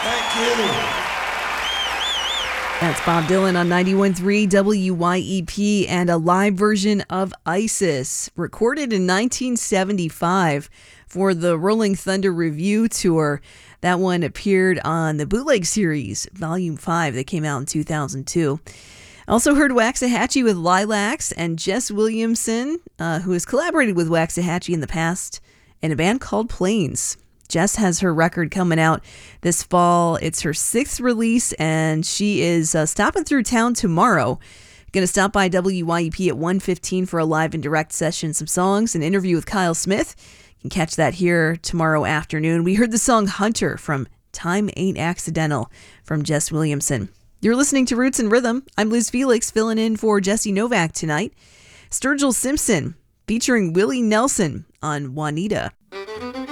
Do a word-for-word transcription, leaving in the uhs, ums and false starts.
Thank you. That's Bob Dylan on ninety-one point three W Y E P and a live version of Isis, recorded in nineteen seventy-five for the Rolling Thunder Review Tour. That one appeared on the Bootleg Series, Volume five, that came out in two thousand two. Also heard Waxahachie with Lilacs and Jess Williamson, uh, who has collaborated with Waxahachie in the past in a band called Plains. Jess has her record coming out this fall. It's her sixth release, and she is uh, stopping through town tomorrow. Going to stop by W Y E P at one fifteen for a live and direct session, some songs, an interview with Kyle Smith. You can catch that here tomorrow afternoon. We heard the song Hunter from Time Ain't Accidental from Jess Williamson. You're listening to Roots and Rhythm. I'm Liz Felix, filling in for Jesse Novak tonight. Sturgill Simpson featuring Willie Nelson on Juanita.